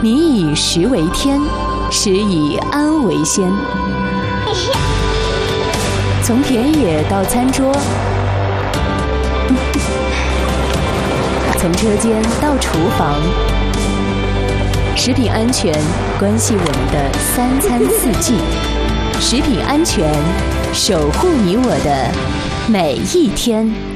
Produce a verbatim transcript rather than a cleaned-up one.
你以食为天，食以安为先。从田野到餐桌，从车间到厨房，食品安全关系我们的三餐四季。食品安全守护你我的每一天。